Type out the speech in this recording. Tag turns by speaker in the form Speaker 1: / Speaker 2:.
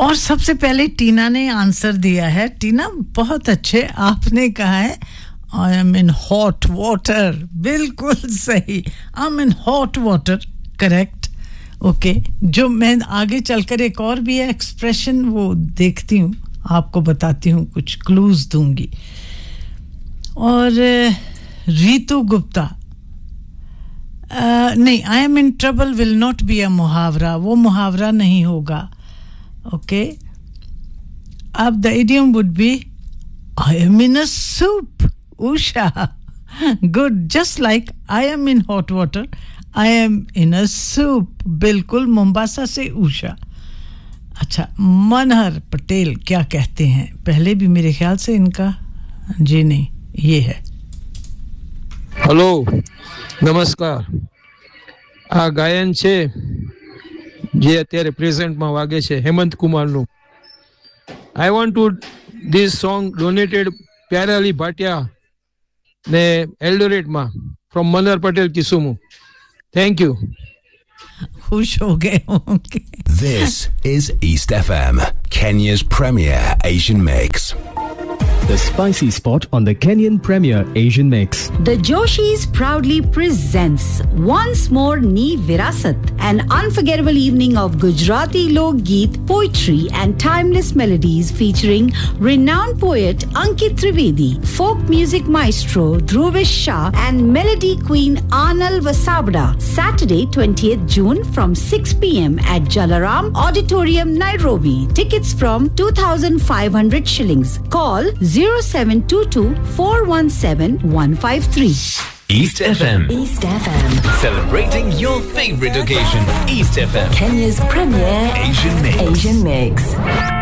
Speaker 1: और सबसे पहले टीना ने आंसर दिया है टीना बहुत अच्छे आपने कहा है I am in hot water बिल्कुल सही I am in hot water correct okay जो मैं आगे चलकर एक और भी है एक्सप्रेशन वो देखती हूं आपको बताती हूं कुछ क्लूज दूंगी और रीतू गुप्ता नहीं I am in trouble will not be a मुहावरा वो मुहावरा नहीं होगा okay the idiom would be I am in a soup Usha good just like I am in hot water I am in a soup बिल्कुल Mombasa से उषा अच्छा मनहर पटेल क्या कहते हैं पहले भी मेरे ख्याल से इनका जी नहीं ये है
Speaker 2: हेलो नमस्कार આ ગાયન છે જે અત્યારે પ્રેઝન્ટમાં વાગે છે Hemant કુમારનું I want to this song donated પ્યારાલી Bhatia ને એલ્ડોરેટમાં from Manar Patel Kisumu thank you
Speaker 1: खुश हो गए होंगे
Speaker 3: This is East FM Kenya's premier Asian mix
Speaker 4: The spicy spot on the Kenyan Premier Asian Mix.
Speaker 5: The Joshis proudly presents once more Ni Virasat, an unforgettable evening of Gujarati Lok Geet, poetry and timeless melodies featuring renowned poet Ankit Trivedi, folk music maestro Dhruvesh Shah and melody queen Anal Vasabda. Saturday 20th June from 6 p.m. at Jalaram Auditorium, Nairobi. Tickets from 2,500 shillings. Call 0722 417 153.
Speaker 3: East FM
Speaker 6: East FM
Speaker 3: celebrating your favorite occasion East FM
Speaker 6: Kenya's premier
Speaker 3: Asian mix
Speaker 6: Asian mix